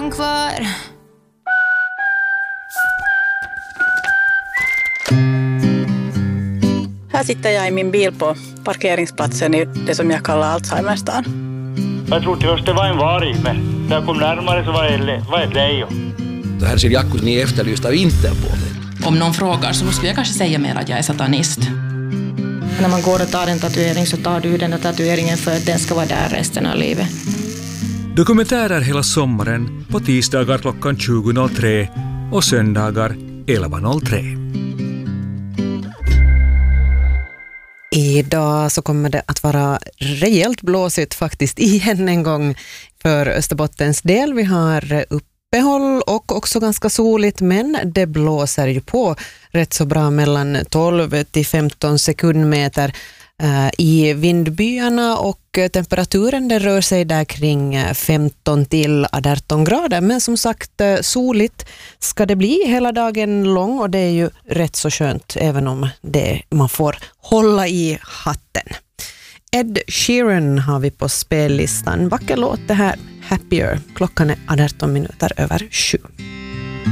stann kvar. Här sitter jag i min bil på parkeringsplatsen i det som jag kallar Alzheimerstan. Jag trodde först det var en varg, men när jag kom närmare så var det ett lejon. Så här ser Jakkus, ni är efterlyst av Interpol. Om någon frågar så skulle jag kanske säga mer att jag är satanist. När man går och tar en tatuering så tar du den där tatueringen för att den ska vara där resten av livet. Dokumentärer hela sommaren på tisdagar klockan 20.03 och söndagar 11.03. Idag så kommer det att vara rejält blåsigt faktiskt igen en gång för Österbottens del. Vi har uppehåll och också ganska soligt, men det blåser ju på rätt så bra mellan 12 till 15 sekundmeter i vindbyarna och temperaturen det rör sig där kring 15 till 18 grader. Men som sagt, soligt ska det bli hela dagen lång och det är ju rätt så skönt även om man får hålla i hatten. Ed Sheeran har vi på spellistan. Vacker låt det här, Happier. Klockan är 18 minuter över 7.